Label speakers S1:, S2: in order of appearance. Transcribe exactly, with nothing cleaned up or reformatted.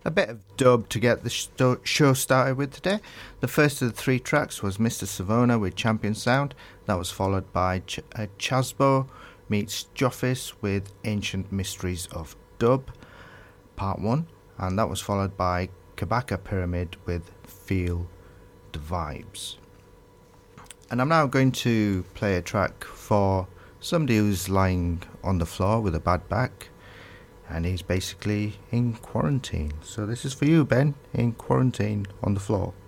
S1: A bit of dub to get the sto- show started with today. The first of the three tracks was Mister Savona with Champion Sound. That was followed by Ch- uh, Chasbo meets Joffis with Ancient Mysteries of Dub, Part one. And that was followed by Kabaka Pyramid with Feel the Vibes. And I'm now going to play a track for somebody who's lying on the floor with a bad back. And he's basically in quarantine. So this is for you, Ben, in quarantine on the floor.